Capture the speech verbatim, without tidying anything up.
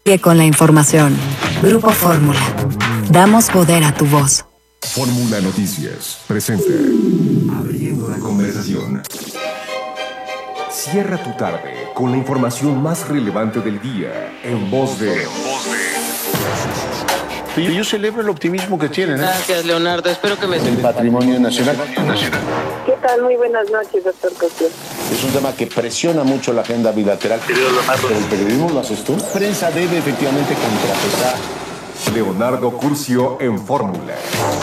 Sigue con la información. Grupo Fórmula. Damos poder a tu voz. Fórmula Noticias presenta Abriendo la conversación. Cierra tu tarde con la información más relevante del día en voz de... Yo, yo celebro el optimismo que tienen. ¿eh? Gracias, Leonardo. Espero que me... El patrimonio nacional. ¿Qué tal? Muy buenas noches, doctor Cosío. Es un tema que presiona mucho la agenda bilateral. Pero el periodismo lo haces tú. La prensa debe efectivamente contrapesar. Leonardo Curcio en Fórmula.